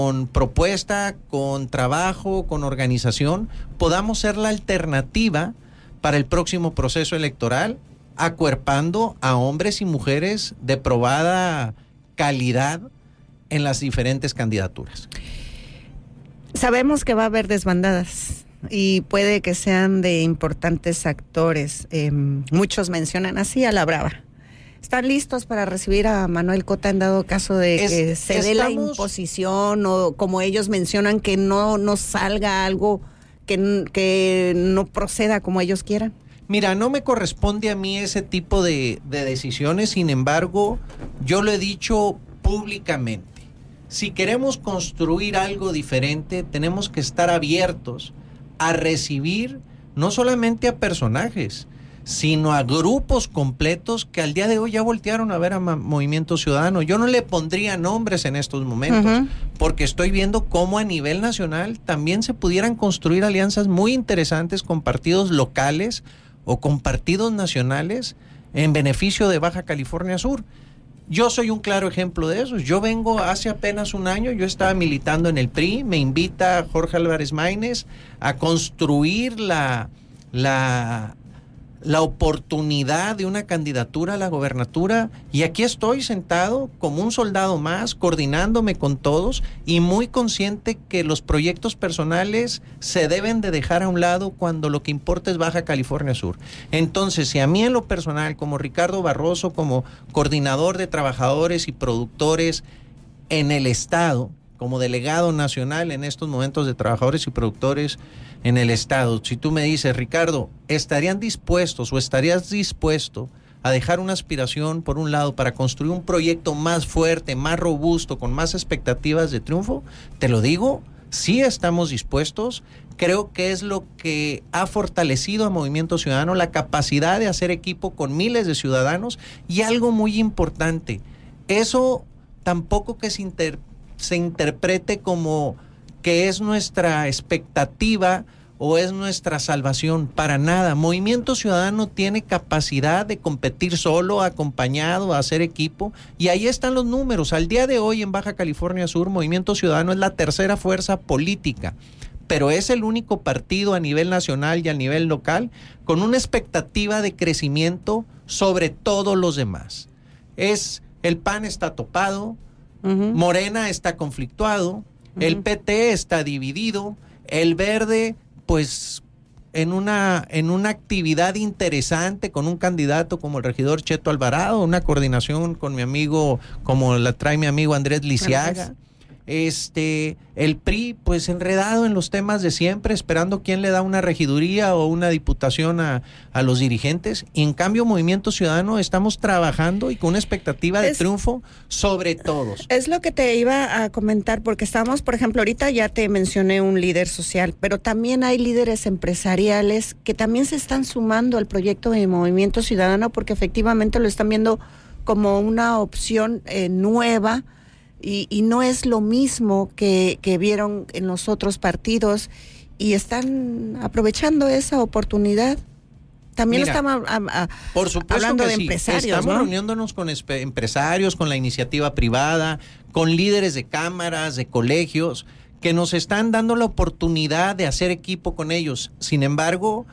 con propuesta, con trabajo, con organización, podamos ser la alternativa para el próximo proceso electoral, acuerpando a hombres y mujeres de probada calidad en las diferentes candidaturas. Sabemos que va a haber desbandadas y puede que sean de importantes actores. Muchos mencionan así a la brava. ¿Están listos para recibir a Manuel Cota en dado caso de que se dé la imposición o, como ellos mencionan, que no salga algo que no proceda como ellos quieran? Mira, no me corresponde a mí ese tipo de decisiones, sin embargo, yo lo he dicho públicamente. Si queremos construir algo diferente, tenemos que estar abiertos a recibir no solamente a personajes, sino a grupos completos que al día de hoy ya voltearon a ver a Movimiento Ciudadano. Yo no le pondría nombres en estos momentos, porque estoy viendo cómo a nivel nacional también se pudieran construir alianzas muy interesantes con partidos locales o con partidos nacionales en beneficio de Baja California Sur. Yo soy un claro ejemplo de eso. Yo vengo hace apenas un año, yo estaba militando en el PRI, me invita Jorge Álvarez Maínez a construir la oportunidad de una candidatura a la gobernatura, y aquí estoy sentado como un soldado más, coordinándome con todos y muy consciente que los proyectos personales se deben de dejar a un lado cuando lo que importa es Baja California Sur. Entonces, si a mí en lo personal, como Ricardo Barroso, como coordinador de trabajadores y productores en el Estado, como delegado nacional en estos momentos de trabajadores y productores en el Estado, si tú me dices, Ricardo, ¿estarían dispuestos o estarías dispuesto a dejar una aspiración por un lado para construir un proyecto más fuerte, más robusto, con más expectativas de triunfo? Te lo digo, sí estamos dispuestos. Creo que es lo que ha fortalecido a Movimiento Ciudadano, la capacidad de hacer equipo con miles de ciudadanos, y algo muy importante, eso tampoco que se interprete como que es nuestra expectativa o es nuestra salvación, para nada. Movimiento Ciudadano tiene capacidad de competir solo, acompañado, hacer equipo, y ahí están los números. Al día de hoy en Baja California Sur, Movimiento Ciudadano es la tercera fuerza política, pero es el único partido a nivel nacional y a nivel local con una expectativa de crecimiento sobre todos los demás. El PAN está topado, Morena está conflictuado, el PT está dividido, el Verde, pues, en una actividad interesante con un candidato como el regidor Cheto Alvarado, una coordinación con mi amigo, como la trae mi amigo Andrés Lisiaga. El PRI, pues, enredado en los temas de siempre, esperando quién le da una regiduría o una diputación a los dirigentes, y en cambio Movimiento Ciudadano estamos trabajando y con una expectativa de triunfo sobre todos. Es lo que te iba a comentar, porque estamos, por ejemplo, ahorita ya te mencioné un líder social, pero también hay líderes empresariales que también se están sumando al proyecto de Movimiento Ciudadano, porque efectivamente lo están viendo como una opción nueva. Y no es lo mismo que vieron en los otros partidos, y están aprovechando esa oportunidad. También estamos por supuesto hablando de sí. Empresarios. Estamos, ¿no?, reuniéndonos con empresarios, con la iniciativa privada, con líderes de cámaras, de colegios, que nos están dando la oportunidad de hacer equipo con ellos. Sin embargo,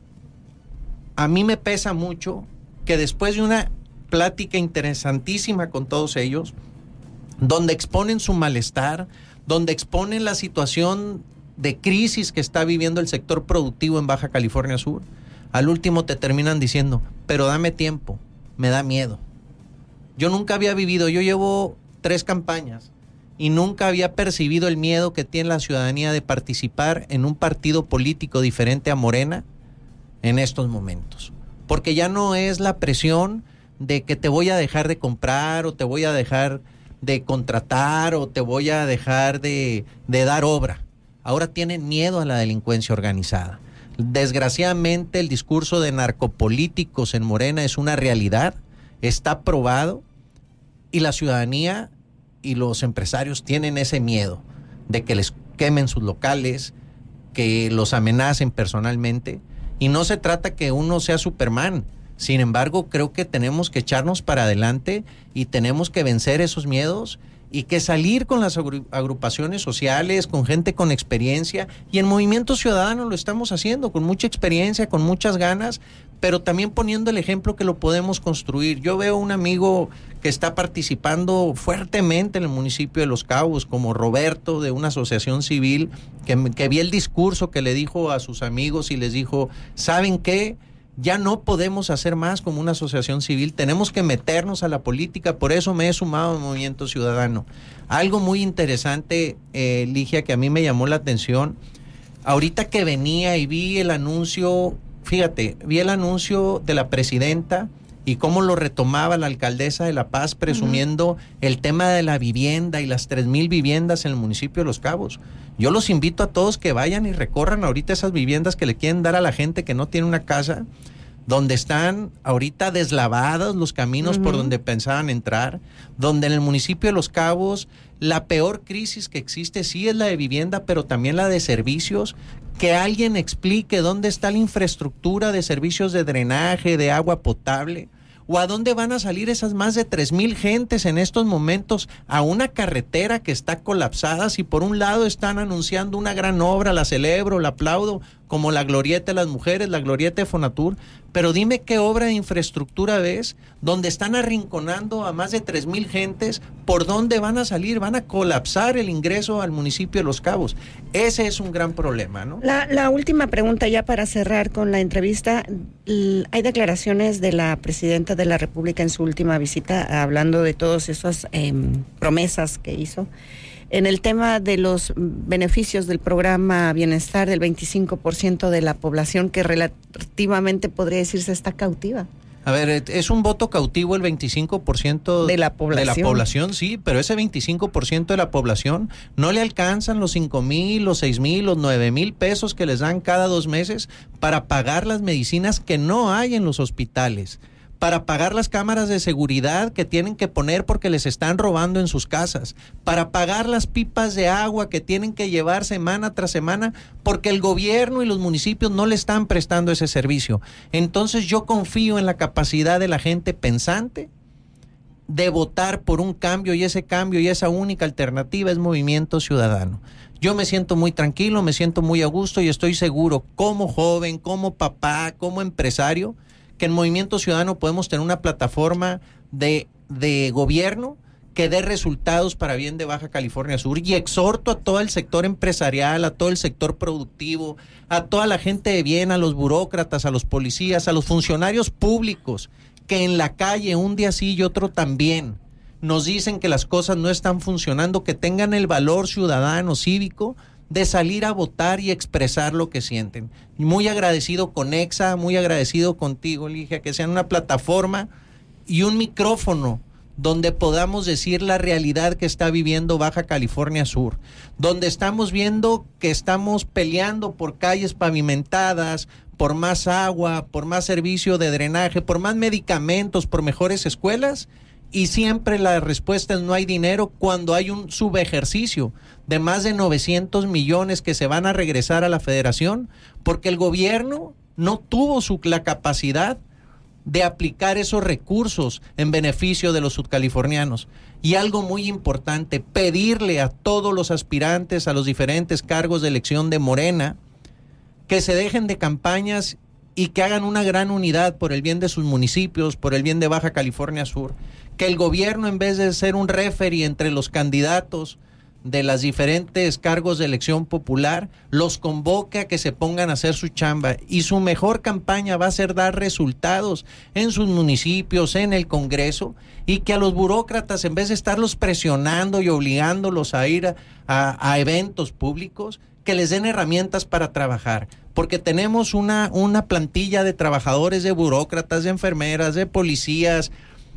a mí me pesa mucho que después de una plática interesantísima con todos ellos, donde exponen su malestar, donde exponen la situación de crisis que está viviendo el sector productivo en Baja California Sur, al último te terminan diciendo, pero dame tiempo, me da miedo. Yo nunca había vivido, yo llevo 3 campañas y nunca había percibido el miedo que tiene la ciudadanía de participar en un partido político diferente a Morena en estos momentos. Porque ya no es la presión de que te voy a dejar de comprar o te voy a dejar de contratar o te voy a dejar de dar obra. Ahora tienen miedo a la delincuencia organizada. Desgraciadamente el discurso de narcopolíticos en Morena es una realidad, está probado, y la ciudadanía y los empresarios tienen ese miedo de que les quemen sus locales, que los amenacen personalmente, y no se trata que uno sea Superman. Sin embargo, creo que tenemos que echarnos para adelante y tenemos que vencer esos miedos y que salir con las agrupaciones sociales, con gente con experiencia, y en Movimiento Ciudadano lo estamos haciendo con mucha experiencia, con muchas ganas, pero también poniendo el ejemplo que lo podemos construir. Yo veo un amigo que está participando fuertemente en el municipio de Los Cabos, como Roberto, de una asociación civil, que vi el discurso que le dijo a sus amigos y les dijo, ¿saben qué? Ya no podemos hacer más como una asociación civil, tenemos que meternos a la política, por eso me he sumado al Movimiento Ciudadano. Algo muy interesante, Ligia, que a mí me llamó la atención, ahorita que venía y vi el anuncio, fíjate, vi el anuncio de la presidenta y cómo lo retomaba la alcaldesa de La Paz presumiendo el tema de la vivienda y las 3,000 viviendas en el municipio de Los Cabos. Yo los invito a todos que vayan y recorran ahorita esas viviendas que le quieren dar a la gente que no tiene una casa, donde están ahorita deslavados los caminos por donde pensaban entrar, donde en el municipio de Los Cabos la peor crisis que existe sí es la de vivienda, pero también la de servicios. Que alguien explique dónde está la infraestructura de servicios de drenaje, de agua potable, o a dónde van a salir esas más de 3,000 gentes en estos momentos a una carretera que está colapsada. Si por un lado están anunciando una gran obra, la celebro, la aplaudo, como la Glorieta de las Mujeres, la Glorieta de Fonatur, pero dime qué obra de infraestructura ves, donde están arrinconando a más de 3,000 gentes, ¿por dónde van a salir? Van a colapsar el ingreso al municipio de Los Cabos. Ese es un gran problema, ¿no? La última pregunta ya para cerrar con la entrevista. Hay declaraciones de la presidenta de la República en su última visita, hablando de todas esas promesas que hizo. En el tema de los beneficios del programa Bienestar del 25% de la población, que relativamente podría decirse está cautiva. A ver, es un voto cautivo el 25% de la población, sí, pero ese 25% de la población no le alcanzan los 5,000, los 6,000, los 9,000 pesos que les dan cada 2 meses para pagar las medicinas que no hay en los hospitales, para pagar las cámaras de seguridad que tienen que poner porque les están robando en sus casas, para pagar las pipas de agua que tienen que llevar semana tras semana porque el gobierno y los municipios no le están prestando ese servicio. Entonces yo confío en la capacidad de la gente pensante de votar por un cambio, y ese cambio y esa única alternativa es Movimiento Ciudadano. Yo me siento muy tranquilo, me siento muy a gusto y estoy seguro, como joven, como papá, como empresario, que en Movimiento Ciudadano podemos tener una plataforma de gobierno que dé resultados para bien de Baja California Sur, y exhorto a todo el sector empresarial, a todo el sector productivo, a toda la gente de bien, a los burócratas, a los policías, a los funcionarios públicos, que en la calle un día sí y otro también nos dicen que las cosas no están funcionando, que tengan el valor ciudadano, cívico, de salir a votar y expresar lo que sienten. Muy agradecido con EXA, muy agradecido contigo, Ligia, que sean una plataforma y un micrófono donde podamos decir la realidad que está viviendo Baja California Sur, donde estamos viendo que estamos peleando por calles pavimentadas, por más agua, por más servicio de drenaje, por más medicamentos, por mejores escuelas, y siempre la respuesta es no hay dinero, cuando hay un subejercicio de más de 900 millones que se van a regresar a la federación, porque el gobierno no tuvo la capacidad de aplicar esos recursos en beneficio de los sudcalifornianos. Y algo muy importante, pedirle a todos los aspirantes a los diferentes cargos de elección de Morena que se dejen de campañas y que hagan una gran unidad por el bien de sus municipios, por el bien de Baja California Sur. Que el gobierno, en vez de ser un referee entre los candidatos de las diferentes cargos de elección popular, los convoque a que se pongan a hacer su chamba, y su mejor campaña va a ser dar resultados en sus municipios, en el Congreso, y que a los burócratas, en vez de estarlos presionando y obligándolos a ir a eventos públicos, que les den herramientas para trabajar, porque tenemos una plantilla de trabajadores, de burócratas, de enfermeras, de policías,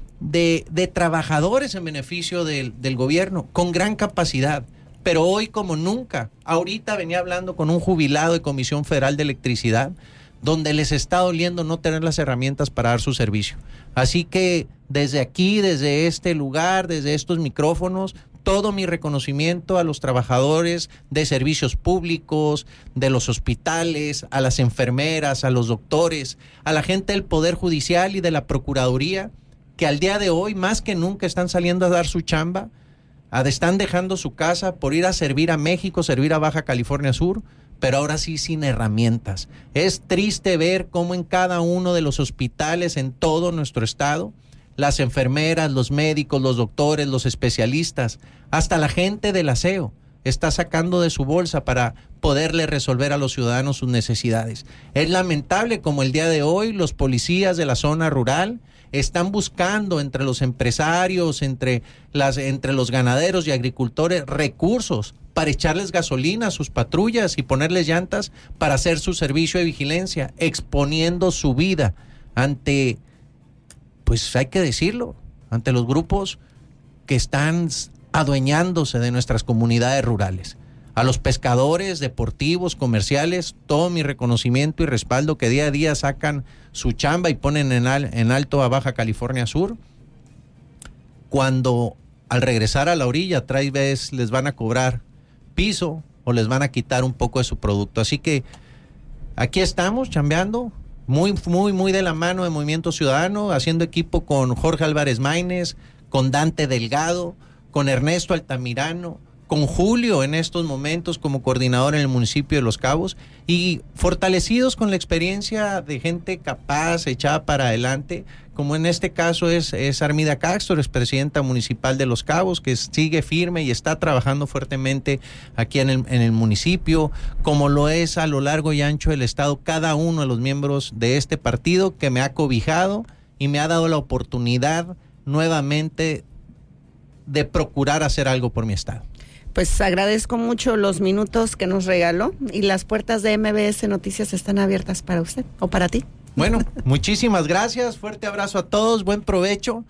de trabajadores en beneficio del gobierno, con gran capacidad, pero hoy como nunca. Ahorita venía hablando con un jubilado de Comisión Federal de Electricidad, donde les está doliendo no tener las herramientas para dar su servicio. Así que desde aquí, desde este lugar, desde estos micrófonos, todo mi reconocimiento a los trabajadores de servicios públicos, de los hospitales, a las enfermeras, a los doctores, a la gente del Poder Judicial y de la Procuraduría, que al día de hoy, más que nunca, están saliendo a dar su chamba, Están dejando su casa por ir a servir a México, servir a Baja California Sur, pero ahora sí sin herramientas. Es triste ver cómo en cada uno de los hospitales en todo nuestro estado, las enfermeras, los médicos, los doctores, los especialistas, hasta la gente del aseo, está sacando de su bolsa para poderle resolver a los ciudadanos sus necesidades. Es lamentable como el día de hoy los policías de la zona rural están buscando entre los empresarios, entre los ganaderos y agricultores recursos para echarles gasolina a sus patrullas y ponerles llantas para hacer su servicio de vigilancia, exponiendo su vida ante, pues hay que decirlo, ante los grupos que están adueñándose de nuestras comunidades rurales. A los pescadores deportivos, comerciales, todo mi reconocimiento y respaldo, que día a día sacan su chamba y ponen en alto a Baja California Sur, cuando al regresar a la orilla, otra vez les van a cobrar piso o les van a quitar un poco de su producto. Así que aquí estamos chambeando, muy de la mano de Movimiento Ciudadano, haciendo equipo con Jorge Álvarez Maínez, con Dante Delgado, con Ernesto Altamirano, con Julio en estos momentos como coordinador en el municipio de Los Cabos, y fortalecidos con la experiencia de gente capaz, echada para adelante, como en este caso es Armida Castro, expresidenta municipal de Los Cabos, que sigue firme y está trabajando fuertemente aquí en el municipio, como lo es a lo largo y ancho del estado cada uno de los miembros de este partido, que me ha cobijado y me ha dado la oportunidad nuevamente de procurar hacer algo por mi estado. Pues agradezco mucho los minutos que nos regaló, y las puertas de MBS Noticias están abiertas para usted o para ti. Bueno, muchísimas gracias, fuerte abrazo a todos, buen provecho.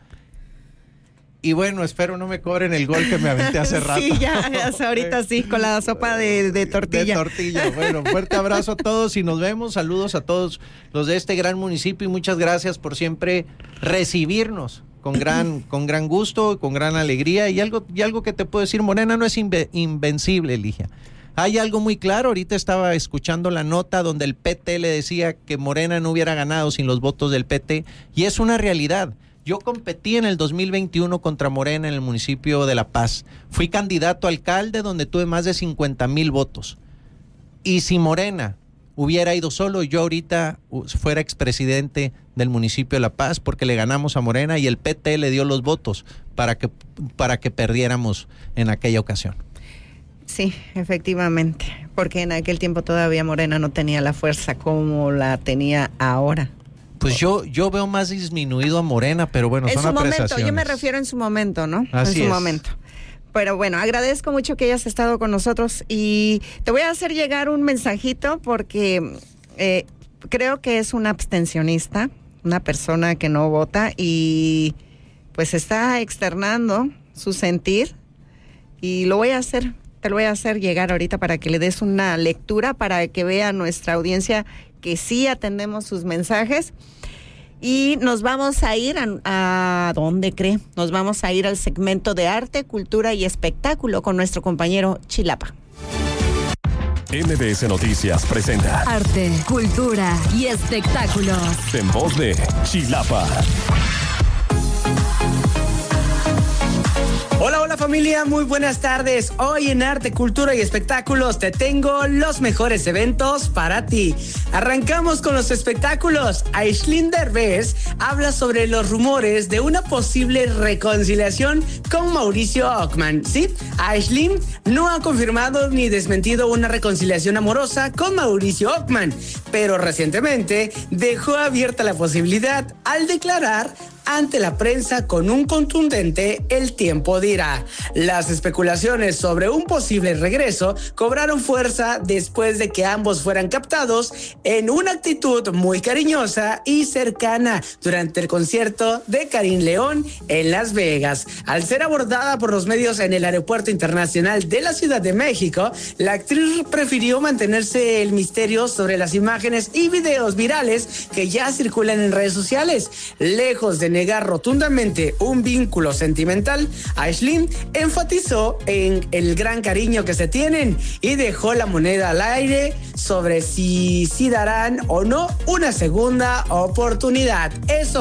Y bueno, espero no me cobren el gol que me aventé hace rato. Sí, ya ahorita sí, con la sopa de tortilla. De tortilla, bueno, fuerte abrazo a todos y nos vemos. Saludos a todos los de este gran municipio y muchas gracias por siempre recibirnos con gran gusto, con gran alegría. Y algo que te puedo decir, Morena no es invencible, Ligia. Hay algo muy claro, ahorita estaba escuchando la nota donde el PT le decía que Morena no hubiera ganado sin los votos del PT, y es una realidad. Yo competí en el 2021 contra Morena en el municipio de La Paz. Fui candidato a alcalde donde tuve más de 50,000 votos. Y si Morena hubiera ido solo, yo ahorita fuera expresidente del municipio de La Paz, porque le ganamos a Morena y el PT le dio los votos para que perdiéramos en aquella ocasión. Sí, efectivamente, porque en aquel tiempo todavía Morena no tenía la fuerza como la tenía ahora. Pues yo veo más disminuido a Morena, pero bueno, son apreciaciones. En su momento, yo me refiero en su momento, ¿no? Así en su momento. Pero bueno, agradezco mucho que hayas estado con nosotros y te voy a hacer llegar un mensajito porque creo que es un abstencionista, una persona que no vota y pues está externando su sentir, y lo voy a hacer. Te lo voy a hacer llegar ahorita para que le des una lectura, para que vea nuestra audiencia que sí atendemos sus mensajes. Y nos vamos a ir a ¿dónde cree? Nos vamos a ir al segmento de arte, cultura y espectáculo con nuestro compañero Chilapa. MBS Noticias presenta Arte, cultura y espectáculos en voz de Chilapa. Hola familia, muy buenas tardes. Hoy en Arte, Cultura y Espectáculos te tengo los mejores eventos para ti. Arrancamos con los espectáculos. Aisling Derbez habla sobre los rumores de una posible reconciliación con Mauricio Ockman. Sí, Aisling no ha confirmado ni desmentido una reconciliación amorosa con Mauricio Ockman, pero recientemente dejó abierta la posibilidad al declarar ante la prensa con un contundente "el tiempo dirá". Las especulaciones sobre un posible regreso cobraron fuerza después de que ambos fueran captados en una actitud muy cariñosa y cercana durante el concierto de Karim León en Las Vegas. Al ser abordada por los medios en el Aeropuerto Internacional de la Ciudad de México, la actriz prefirió mantenerse el misterio sobre las imágenes y videos virales que ya circulan en redes sociales. Lejos de negar rotundamente un vínculo sentimental, Aisling enfatizó en el gran cariño que se tienen y dejó la moneda al aire sobre si darán o no una segunda oportunidad. Eso,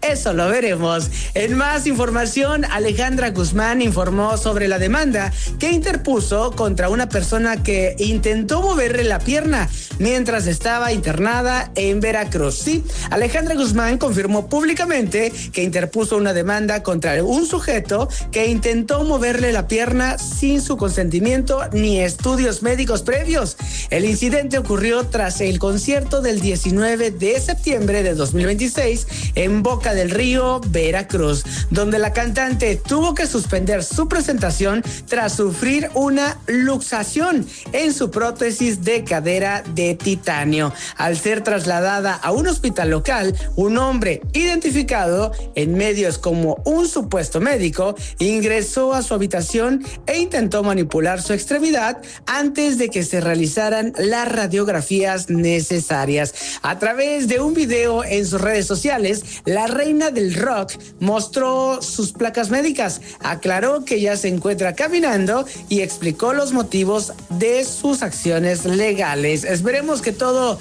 Eso lo veremos. En más información, Alejandra Guzmán informó sobre la demanda que interpuso contra una persona que intentó moverle la pierna mientras estaba internada en Veracruz. Sí, Alejandra Guzmán confirmó públicamente que interpuso una demanda contra un sujeto que intentó moverle la pierna sin su consentimiento ni estudios médicos previos. El incidente ocurrió tras el concierto del 19 de septiembre de 2026 en Boca del Río, Veracruz, donde la cantante tuvo que suspender su presentación tras sufrir una luxación en su prótesis de cadera de titanio. Al ser trasladada a un hospital local, un hombre identificado en medios como un supuesto médico ingresó a su habitación e intentó manipular su extremidad antes de que se realizaran las radiografías necesarias. A través de un video en sus redes sociales, la reina del rock mostró sus placas médicas, aclaró que ya se encuentra caminando y explicó los motivos de sus acciones legales. Esperemos que todo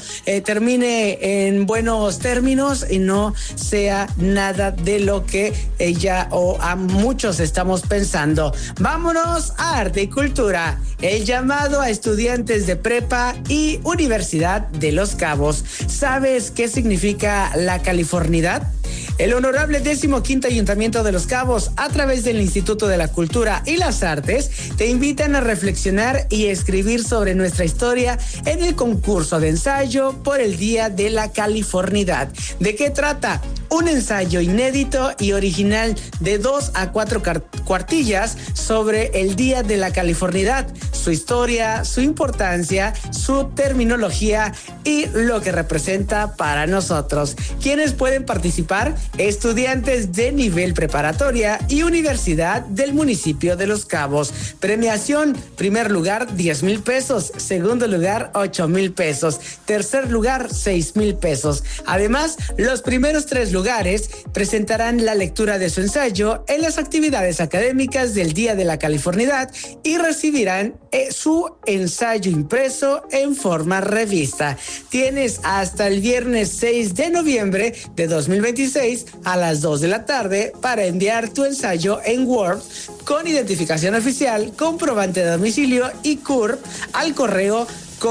termine en buenos términos y no sea nada de lo que ella o a muchos estamos pensando. Vámonos a arte y cultura. El llamado a estudiantes de prepa y Universidad de Los Cabos. ¿Sabes qué significa la californidad? El honorable 15º Ayuntamiento de Los Cabos, a través del Instituto de la Cultura y las Artes, te invitan a reflexionar y escribir sobre nuestra historia en el concurso de ensayo por el Día de la Californidad. ¿De qué trata? Un ensayo inédito y original de 2 a 4 cuartillas sobre el Día de la Californidad, su historia, su importancia, su terminología y lo que representa para nosotros. ¿Quiénes pueden participar? Estudiantes de nivel preparatoria y universidad del municipio de Los Cabos. Premiación: primer lugar 10,000 pesos, segundo lugar 8,000 pesos, tercer lugar 6,000 pesos. Además, los primeros 3 lugares presentarán la lectura de su ensayo en las actividades académicas del Día de la Californidad y recibirán su ensayo impreso en forma revista. Tienes hasta el viernes 6 de noviembre de 2026 a las 2 de la tarde para enviar tu ensayo en Word con identificación oficial, comprobante de domicilio y CURP al correo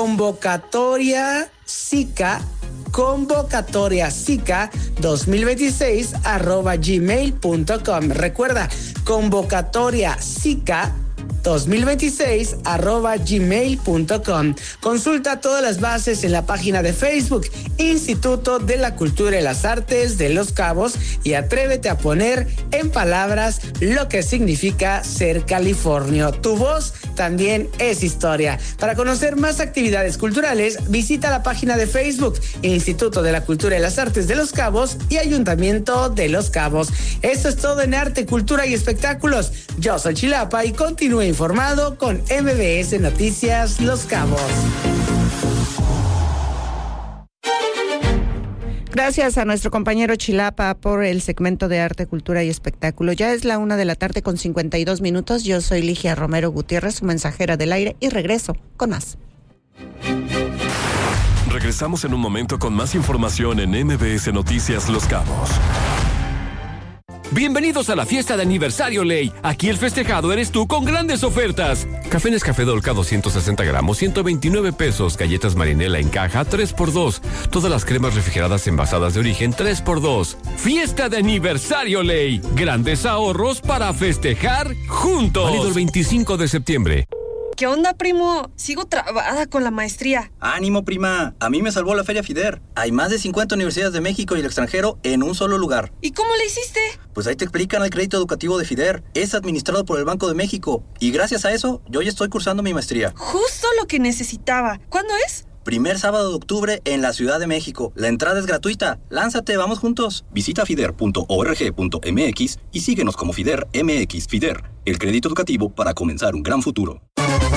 convocatoriasica2026@gmail.com. Recuerda, convocatoriasica2026@gmail.com. Consulta todas las bases en la página de Facebook Instituto de la Cultura y las Artes de Los Cabos y atrévete a poner en palabras lo que significa ser californio. Tu voz también es historia. Para conocer más actividades culturales, visita la página de Facebook Instituto de la Cultura y las Artes de Los Cabos y Ayuntamiento de Los Cabos. Esto es todo en arte, cultura y espectáculos. Yo soy Chilapa y continúe informado con MBS Noticias Los Cabos. Gracias a nuestro compañero Chilapa por el segmento de arte, cultura y espectáculo. Ya es la 1:00 con 52 minutos. Yo soy Ligia Romero Gutiérrez, su mensajera del aire, y regreso con más. Regresamos en un momento con más información en MBS Noticias Los Cabos. Bienvenidos a la fiesta de aniversario Ley. Aquí el festejado eres tú con grandes ofertas. Café Nescafé Dolca 260 gramos, 129 pesos. Galletas Marinela en caja, 3x2. Todas las cremas refrigeradas envasadas de origen, 3x2. Fiesta de aniversario Ley. Grandes ahorros para festejar juntos. Válido el 25 de septiembre. ¿Qué onda, primo? Sigo trabada con la maestría. ¡Ánimo, prima! A mí me salvó la Feria FIDER. Hay más de 50 universidades de México y el extranjero en un solo lugar. ¿Y cómo le hiciste? Pues ahí te explican el crédito educativo de FIDER. Es administrado por el Banco de México. Y gracias a eso, yo ya estoy cursando mi maestría. Justo lo que necesitaba. ¿Cuándo es? Primer sábado de octubre en la Ciudad de México. La entrada es gratuita. Lánzate, vamos juntos. Visita fider.org.mx y síguenos como FIDER MX. FIDER, el crédito educativo para comenzar un gran futuro.